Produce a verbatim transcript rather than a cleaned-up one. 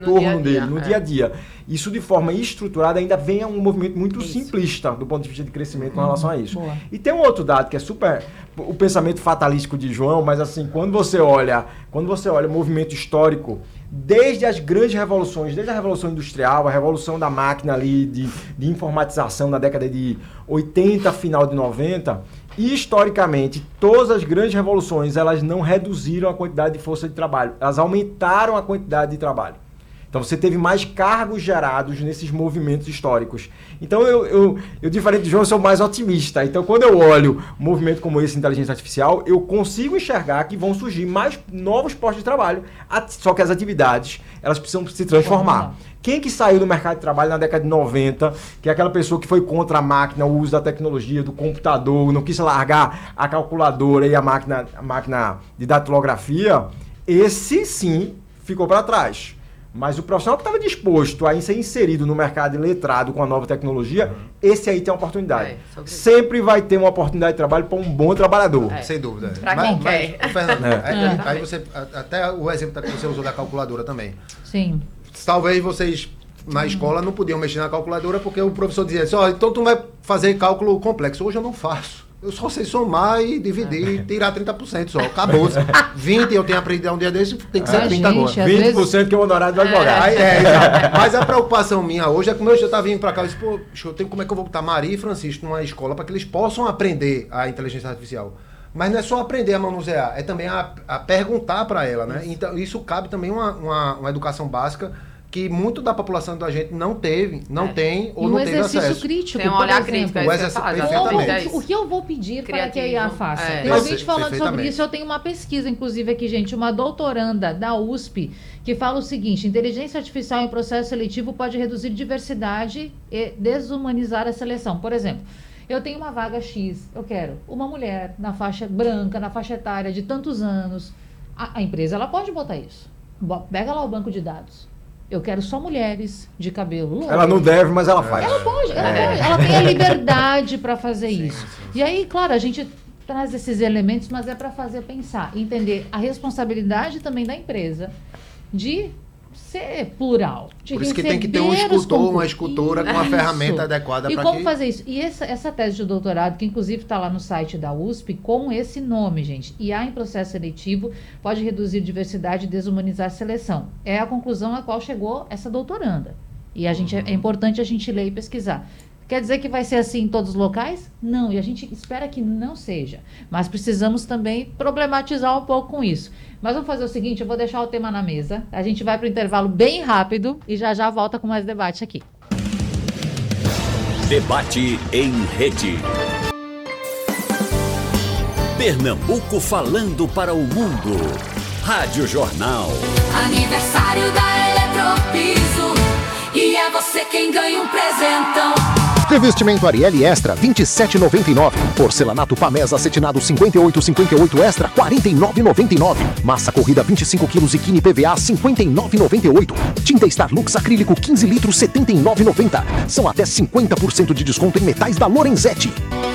no torno dia dele, dia, no é. dia a dia. Isso de forma estruturada ainda vem a um movimento muito Isso. simplista do ponto de vista de crescimento com relação a isso. Boa. E tem um outro dado que é super o pensamento fatalístico de João, mas assim, quando você olha, quando você olha o movimento histórico, desde as grandes revoluções, desde a Revolução Industrial, a Revolução da Máquina ali, de, de informatização na década de oitenta, final de noventa, e historicamente, todas as grandes revoluções, elas não reduziram a quantidade de força de trabalho, elas aumentaram a quantidade de trabalho. Então você teve mais cargos gerados nesses movimentos históricos. Então eu, eu, eu diferente de João, sou mais otimista. Então quando eu olho um movimento como esse, inteligência artificial, eu consigo enxergar que vão surgir mais novos postos de trabalho. Só que as atividades, elas precisam se transformar. Quem que saiu do mercado de trabalho na década de noventa, que é aquela pessoa que foi contra a máquina, o uso da tecnologia, do computador, não quis largar a calculadora e a máquina, a máquina de datilografia, esse sim ficou para trás. Mas o profissional que estava disposto a ser inserido no mercado letrado com a nova tecnologia, uhum. esse aí tem uma oportunidade. É, Sempre vai ter uma oportunidade de trabalho para um bom trabalhador. É. Sem dúvida. Para quem mas, quer. Mas, Fernando, é. aí, É. aí você, até o exemplo que você usou da calculadora também. Sim. Talvez vocês na escola não podiam mexer na calculadora porque o professor dizia assim, ó, então tu vai fazer cálculo complexo. Hoje eu não faço. Eu só sei somar e dividir e tirar trinta por cento só. Acabou. vinte eu tenho aprendido um dia desse, tem que ser Ah, trinta gente, agora. vinte por cento vezes... que é o honorário do advogado. Aí, é, exato. Mas a preocupação minha hoje é que eu estava vindo para cá e disse, pô, eu tenho, como é que eu vou botar Maria e Francisco numa escola para que eles possam aprender a inteligência artificial? Mas não é só aprender a manusear, é também a, a perguntar para ela, né? Isso. Então isso cabe também uma, uma, uma educação básica que muito da população da gente não teve, não é. tem ou e não um teve acesso. exercício crítico, tem um por olhar exemplo. crítico, é o isso que eu exercício, falo, perfeitamente. exatamente. O que eu vou pedir para que a I A faça? É. Tem gente falando sobre Perfeitamente. isso, eu tenho uma pesquisa, inclusive aqui, gente, uma doutoranda da U S P, que fala o seguinte, inteligência artificial em processo seletivo pode reduzir diversidade e desumanizar a seleção. Por exemplo, eu tenho uma vaga X, eu quero uma mulher na faixa branca, na faixa etária de tantos anos. A, a empresa, ela pode botar isso. Pega lá o banco de dados. Eu quero só mulheres de cabelo loiro. Ela não deve, mas ela faz. Ela pode, ela, É. pode, ela tem a liberdade para fazer Sim, isso. sim, sim. E aí, claro, a gente traz esses elementos, mas é para fazer pensar, entender a responsabilidade também da empresa de ser plural. De Por isso que tem que ter um receber os escultor, uma concursos. escultora com a Isso. ferramenta adequada E para como que... fazer isso? E essa, essa tese de doutorado, que inclusive está lá no site da U S P, com esse nome, gente, I A em processo seletivo pode reduzir diversidade e desumanizar a seleção. É a conclusão a qual chegou essa doutoranda. E a gente, é, é importante a gente ler e pesquisar. Quer dizer que vai ser assim em todos os locais? Não, e a gente espera que não seja. Mas precisamos também problematizar um pouco com isso. Mas vamos fazer o seguinte, eu vou deixar o tema na mesa. A gente vai para o intervalo bem rápido e já já volta com mais debate aqui. Debate em rede. Pernambuco falando para o mundo. Rádio Jornal. Aniversário da Eletropiso. E é você quem ganha um presentão. Revestimento Ariel Extra vinte e sete reais e noventa e nove centavos. Porcelanato Pamés acetinado cinquenta e oito cinquenta e oito Extra quarenta e nove reais e noventa e nove centavos. Massa corrida vinte e cinco quilos e Kine P V A cinquenta e nove reais e noventa e oito centavos. Tinta Starlux acrílico quinze litros setenta e nove reais e noventa centavos. São até cinquenta por cento de desconto em metais da Lorenzetti.